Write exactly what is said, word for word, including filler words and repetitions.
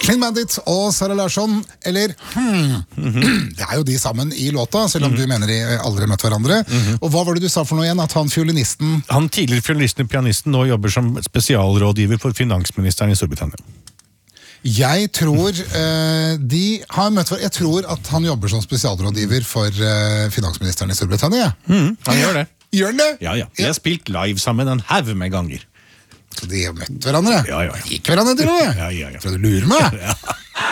Clean Bandit og Sarah Larsson, eller hmm, det er jo de sammen i låta, selv om du mener de aldri har møtt hverandre. Og hva var det du sa for noe igjen? At han fiolinisten... Han tidligere fiolinisten og pianisten nå jobber som spesialrådgiver for finansministeren i Storbritannia. Jeg tror uh, de har møtt hver... Jeg tror at han jobber som spesialrådgiver for uh, finansministeren i Storbritannia. Mm, han gjør det. Gjør han det? Ja, ja. De har spilt live sammen en haug med ganger. Så de har møtt hverandre? Ja, ja, ja. Gikk hverandre til noe? Ja, ja, ja. For du lurer meg? Ja.